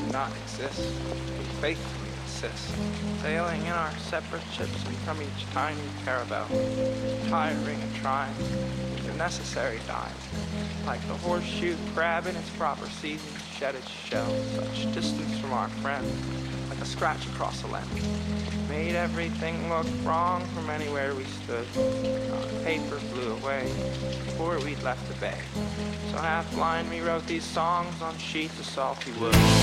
not exist. We faithfully insist, sailing in our separate ships and from each tiny caravel, tiring and trying, the necessary dive, like the horseshoe crab in its proper season, shed its shell, such distance from our friends, like a scratch across a lens, made everything look wrong from anywhere we stood. Our paper flew away before we'd left the bay. So half blind we wrote these songs on sheets of salty wood.